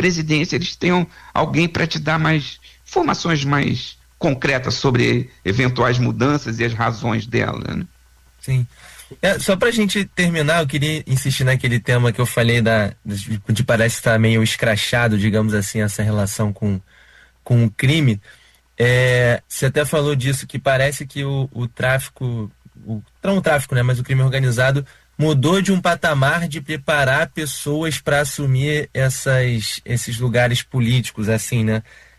presidência eles tenham alguém para te dar mais informações mais concretas sobre eventuais mudanças e as razões dela, né? Sim. Só pra gente terminar, eu queria insistir naquele tema que eu falei de parece estar meio escrachado, digamos assim, essa relação com o crime. Você até falou disso, que parece que o tráfico, não o tráfico, né, mas o crime organizado mudou de um patamar de preparar pessoas para assumir esses lugares políticos, assim, né?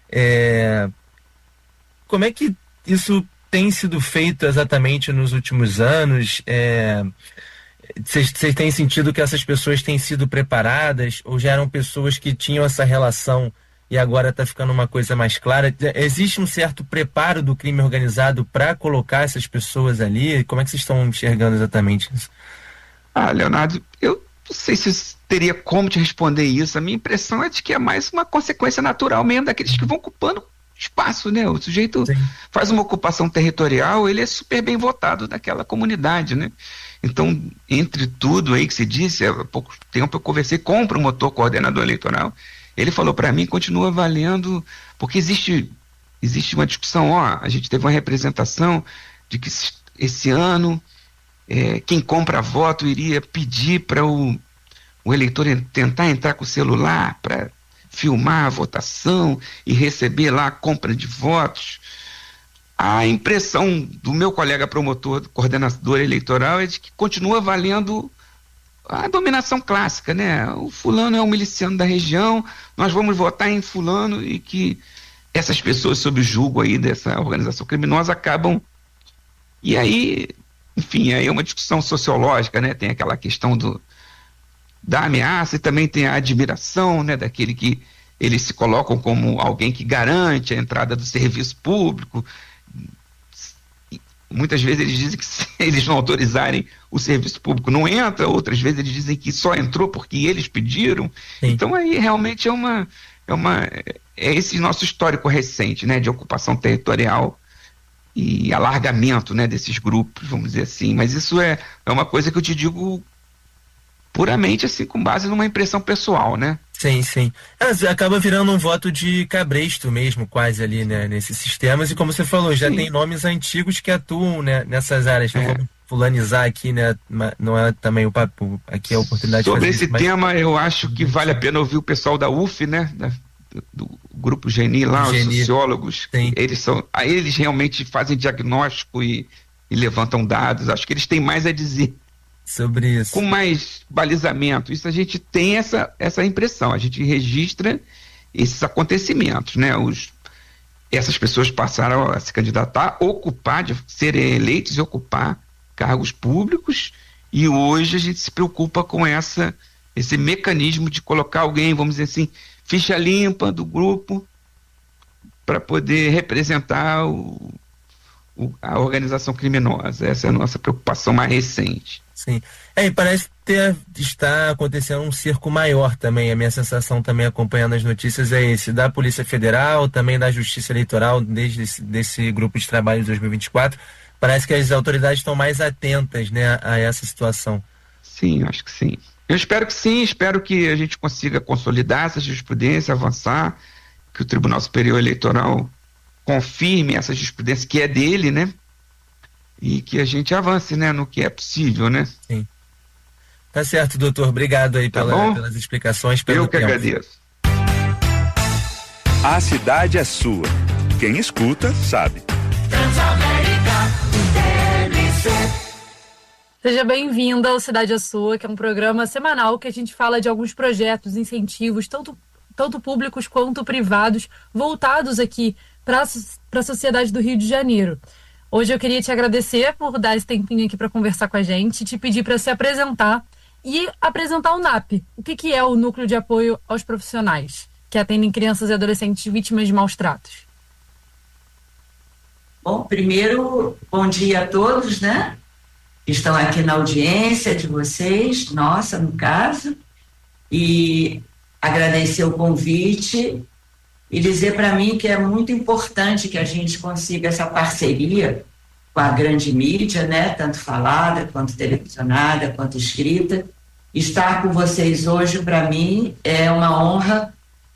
Como é que isso tem sido feito exatamente nos últimos anos? Vocês têm sentido que essas pessoas têm sido preparadas ou já eram pessoas que tinham essa relação e agora está ficando uma coisa mais clara? Existe um certo preparo do crime organizado para colocar essas pessoas ali? Como é que vocês estão enxergando exatamente isso? Leonardo, eu não sei se eu teria como te responder isso. A minha impressão é de que é mais uma consequência natural mesmo daqueles que vão ocupando espaço, né? O sujeito Sim. faz uma ocupação territorial, ele é super bem votado naquela comunidade, né? Então, entre tudo aí que se disse, há pouco tempo eu conversei com o promotor coordenador eleitoral, ele falou para mim, continua valendo, porque existe uma discussão, a gente teve uma representação de que esse ano quem compra voto iria pedir para o eleitor tentar entrar com o celular para filmar a votação e receber lá a compra de votos. A impressão do meu colega promotor, coordenador eleitoral, é de que continua valendo a dominação clássica, né? O fulano é um miliciano da região, nós vamos votar em fulano, e que essas pessoas sob o julgo aí dessa organização criminosa acabam. E aí, enfim, aí é uma discussão sociológica, né? Tem aquela questão da ameaça e também tem a admiração, né? Daquele que eles se colocam como alguém que garante a entrada do serviço público. Muitas vezes eles dizem que se eles não autorizarem o serviço público não entra, outras vezes eles dizem que só entrou porque eles pediram. Sim. Então aí realmente é esse nosso histórico recente, né, de ocupação territorial e alargamento, né, desses grupos, vamos dizer assim. Mas isso é uma coisa que eu te digo puramente assim, com base numa impressão pessoal, né? Sim, sim. Acaba virando um voto de cabresto mesmo, quase ali, né, nesses sistemas. E como você falou, já Sim. tem nomes antigos que atuam, né, nessas áreas. Não vamos fulanizar aqui, né? Não é também o papo, aqui é a oportunidade de fazer Sobre isso. esse tema, eu acho que vale a pena ouvir o pessoal da UF, né? Do grupo Geni lá, os sociólogos. Sim. Eles realmente fazem diagnóstico e levantam dados. Acho que eles têm mais a dizer sobre isso. Com mais balizamento. Isso a gente tem essa impressão, a gente registra esses acontecimentos, né? Essas pessoas passaram a se candidatar, serem eleitos e ocupar cargos públicos, e hoje a gente se preocupa com esse mecanismo de colocar alguém, vamos dizer assim, ficha limpa do grupo, para poder representar a organização criminosa. Essa é a nossa preocupação mais recente. Sim. E parece estar acontecendo um circo maior também. A minha sensação também, acompanhando as notícias, é esse, da Polícia Federal, também da Justiça Eleitoral, desde desse grupo de trabalho de 2024. Parece que as autoridades estão mais atentas, né, a essa situação. Sim, acho que sim. Eu espero que sim, espero que a gente consiga consolidar essa jurisprudência, avançar, que o Tribunal Superior Eleitoral confirme essa jurisprudência que é dele, né? E que a gente avance, né, no que é possível, né? Sim. Tá certo, doutor. Obrigado aí pelas explicações, pelo tempo. Eu que agradeço. A cidade é sua. Quem escuta, sabe. Seja bem-vinda ao Cidade é Sua, que é um programa semanal que a gente fala de alguns projetos, incentivos, tanto públicos quanto privados, voltados aqui para a sociedade do Rio de Janeiro. Hoje eu queria te agradecer por dar esse tempinho aqui para conversar com a gente, te pedir para se apresentar e apresentar o NAP. O que é o Núcleo de Apoio aos Profissionais, que atendem crianças e adolescentes vítimas de maus tratos? Bom, primeiro, bom dia a todos, né? Estão aqui na audiência de vocês, nossa, no caso, e agradecer o convite e dizer para mim que é muito importante que a gente consiga essa parceria com a grande mídia, né, tanto falada, quanto televisionada, quanto escrita. Estar com vocês hoje, para mim, é uma honra